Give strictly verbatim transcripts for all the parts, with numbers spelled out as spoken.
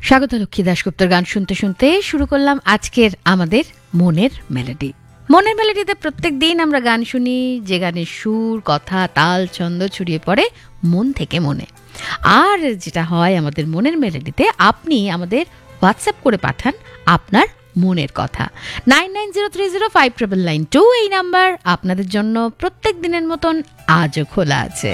স্বাগত লক্ষ্মী দাশগুপ্তর গান শুনতে শুনতে শুরু করলাম আজকের আমাদের মনের মেলোডি। মনের মেলোডিতে প্রত্যেক দিন আমরা গান শুনি, যে গানের সুর, কথা, তাল, ছন্দ ছড়িয়ে পড়ে মন থেকে মনে। আর যেটা হয় আমাদের মনের মেলোডিতে, আপনি আমাদের হোয়াটসঅ্যাপ করে পাঠান আপনার মনের কথা। Nine nine zero three zero five triple nine two এই নাম্বার আপনাদের জন্য প্রত্যেক দিনের মতন আজও খোলা আছে।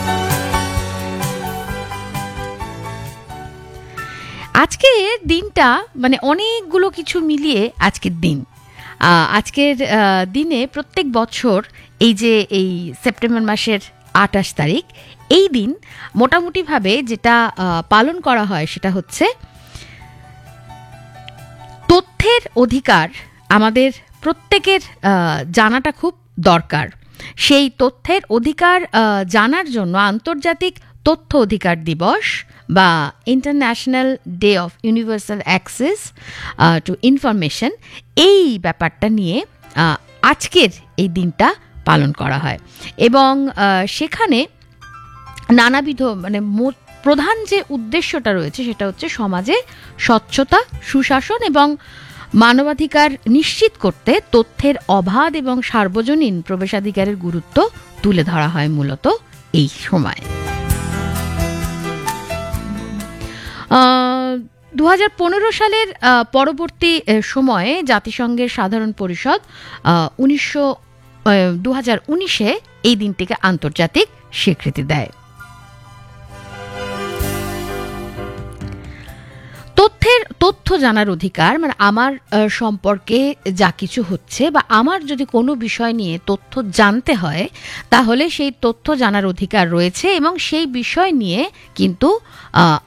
আজকের দিনটা মানে অনেকগুলো কিছু মিলিয়ে আজকের দিন। আজকের দিনে প্রত্যেক বছর এই যে এই সেপ্টেম্বর মাসের আঠাশ তারিখ, এই দিন মোটামুটিভাবে যেটা পালন করা হয় সেটা হচ্ছে তথ্যের অধিকার। আমাদের প্রত্যেকের জানাটা খুব দরকার। সেই তথ্যের অধিকার জানার জন্য আন্তর্জাতিক তথ্য অধিকার দিবস বা international day of universal access to information, এই ব্যাপারটা নিয়ে আজকের এই দিনটা পালন করা হয়। এবং সেখানে নানাবিধ মানে প্রধান যে উদ্দেশ্যটা রয়েছে সেটা হচ্ছে সমাজে স্বচ্ছতা, সুশাসন এবং মানবাধিকার নিশ্চিত করতে তথ্যের অবাধ এবং সার্বজনীন প্রবেশাধিকারের গুরুত্ব তুলে ধরা হয় মূলত এই সময়। দু হাজার পনেরো সালের পরবর্তী সময়ে জাতিসংঘের সাধারণ পরিষদ উনিশশো দু হাজার উনিশে এই দিনটিকে আন্তর্জাতিক স্বীকৃতি দেয়। তথ্যের তথ্য জানার অধিকার মানে আমার সম্পর্কে যা কিছু হচ্ছে বা আমার যদি কোনো বিষয় নিয়ে তথ্য জানতে হয়, তাহলে সেই তথ্য জানার অধিকার রয়েছে এবং সেই বিষয় নিয়ে কিন্তু